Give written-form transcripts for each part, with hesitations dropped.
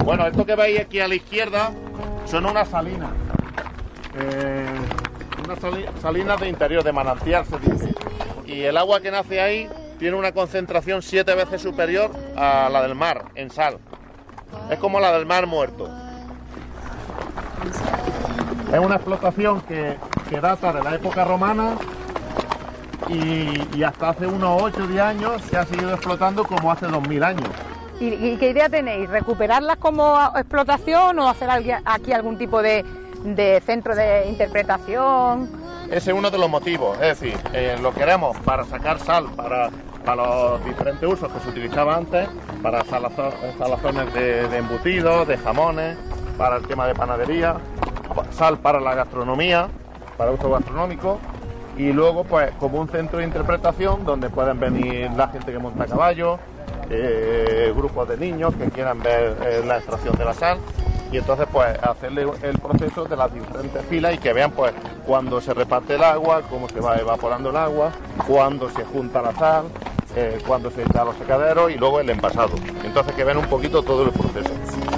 Bueno, esto que veis aquí a la izquierda son unas salinas. Salinas de interior, de manantial se dice. Y el agua que nace ahí tiene una concentración 7 veces superior a la del mar, en sal. Es como la del Mar Muerto. Es una explotación que data de la época romana y hasta hace unos 8 o 10 años se ha seguido explotando como hace 2000 años. ¿Y qué idea tenéis? ¿Recuperarlas como explotación o hacer aquí algún tipo de centro de interpretación? Ese es uno de los motivos, es decir, lo queremos para sacar sal, para los diferentes usos que se utilizaba antes, para salazones de embutidos, de jamones, para el tema de panadería, sal para la gastronomía, para uso gastronómico, y luego pues como un centro de interpretación donde pueden venir la gente que monta a caballo, grupos de niños que quieran ver la extracción de la sal, y entonces pues hacerle el proceso de las diferentes filas y que vean pues cuando se reparte el agua, cómo se va evaporando el agua, cuándo se junta la sal, cuándo se echa a los secaderos y luego el envasado. Entonces que vean un poquito todo el proceso.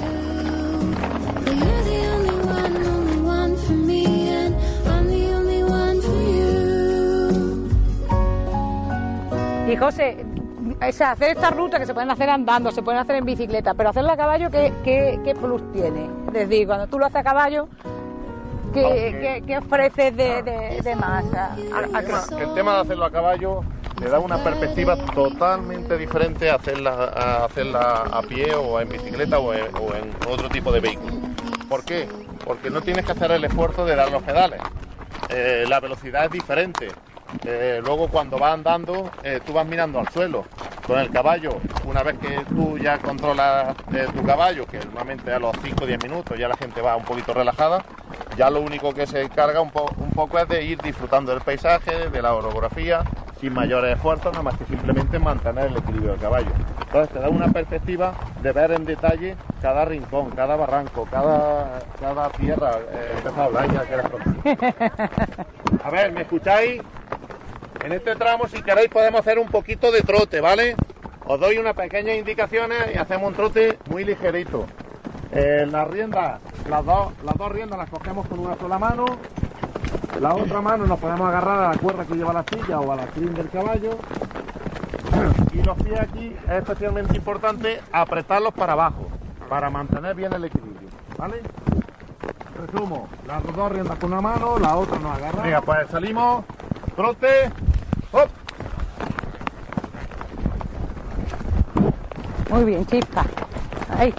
Y José, hacer esta ruta que se pueden hacer andando, se pueden hacer en bicicleta, pero hacerla a caballo, ¿qué plus tiene? Es decir, cuando tú lo haces a caballo, ¿qué ofreces de más? El tema de hacerlo a caballo le da una perspectiva totalmente diferente a hacerla a pie o en bicicleta o en otro tipo de vehículo. ¿Por qué? Porque no tienes que hacer el esfuerzo de dar los pedales. La velocidad es diferente. Luego cuando vas andando tú vas mirando al suelo. Con el caballo, una vez que tú ya controlas tu caballo, que normalmente a los 5 o 10 minutos ya la gente va un poquito relajada, ya lo único que se encarga un poco es de ir disfrutando del paisaje, de la orografía, sin mayores esfuerzos, nada más que simplemente mantener el equilibrio del caballo. Entonces te da una perspectiva de ver en detalle cada rincón, cada barranco, cada tierra. Empezado a hablar ya que eres contigo. A ver, ¿me escucháis? En este tramo, si queréis, podemos hacer un poquito de trote, ¿vale? Os doy unas pequeñas indicaciones y hacemos un trote muy ligerito. Las riendas, las dos riendas las cogemos con una sola mano. La otra mano nos podemos agarrar a la cuerda que lleva la silla o a la crin del caballo. Y los pies aquí es especialmente importante apretarlos para abajo, para mantener bien el equilibrio, ¿vale? Resumo, las dos riendas con una mano, la otra nos agarra. Venga, pues salimos, trote, ¡hop! Muy bien, Chispa. Ahí.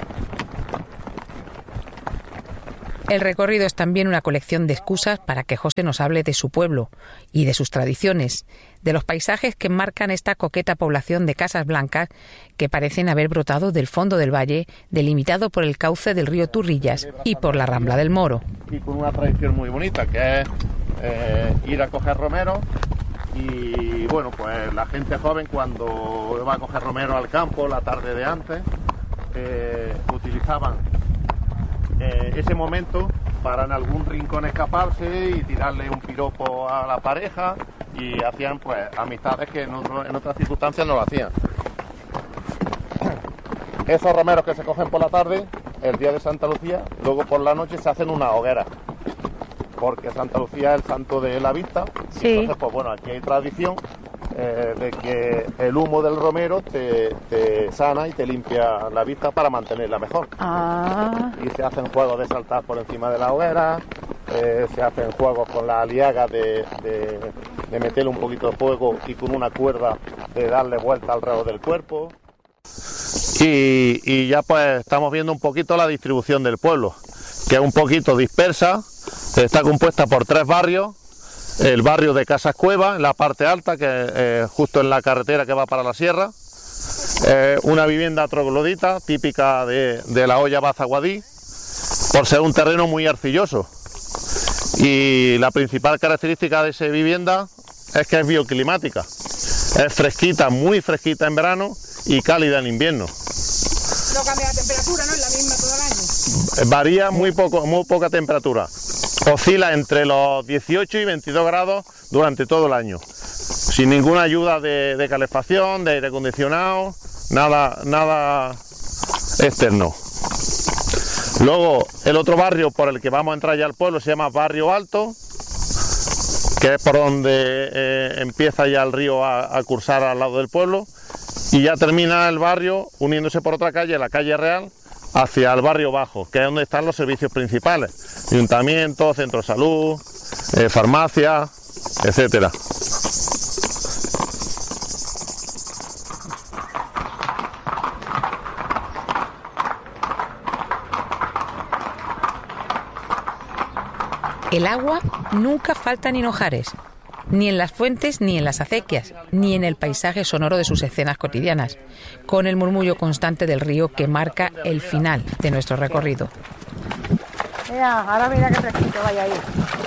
El recorrido es también una colección de excusas para que José nos hable de su pueblo y de sus tradiciones, de los paisajes que enmarcan esta coqueta población de casas blancas que parecen haber brotado del fondo del valle, delimitado por el cauce del río Turrillas y por la Rambla del Moro. Y con una tradición muy bonita, que es ir a coger romero. Y bueno, pues la gente joven cuando va a coger romero al campo la tarde de antes, utilizaban ese momento para en algún rincón escaparse y tirarle un piropo a la pareja, y hacían pues amistades que en otras circunstancias no lo hacían. Esos romeros que se cogen por la tarde, el día de Santa Lucía, luego por la noche se hacen una hoguera, porque Santa Lucía es el santo de la vista. Sí. Entonces, pues bueno, aquí hay tradición de que el humo del romero te sana y te limpia la vista para mantenerla mejor. Ah. Y se hacen juegos de saltar por encima de la hoguera, se hacen juegos con la aliaga de meterle un poquito de fuego y con una cuerda de darle vuelta alrededor del cuerpo. Y ya pues estamos viendo un poquito la distribución del pueblo, que es un poquito dispersa. Está compuesta por 3 barrios. El barrio de Casas Cueva, en la parte alta, que justo en la carretera que va para la sierra. Una vivienda troglodita, típica de la Hoya Bazaguadí, por ser un terreno muy arcilloso. Y la principal característica de esa vivienda es que es bioclimática. Es fresquita, muy fresquita en verano y cálida en invierno. No cambia la temperatura, ¿no? Es la misma todo el año. Varía muy poca temperatura. Oscila entre los 18 y 22 grados durante todo el año, sin ninguna ayuda de calefacción, de aire acondicionado, nada externo. Luego el otro barrio por el que vamos a entrar ya al pueblo se llama Barrio Alto, que es por donde empieza ya el río a cursar al lado del pueblo, y ya termina el barrio uniéndose por otra calle, la calle Real, hacia el barrio bajo, que es donde están los servicios principales: ayuntamiento, centro de salud, farmacia, etcétera. El agua nunca falta en Hinojares, ni en las fuentes ni en las acequias, ni en el paisaje sonoro de sus escenas cotidianas, con el murmullo constante del río que marca el final de nuestro recorrido. Mira, ahora mira qué fresquito vaya ahí.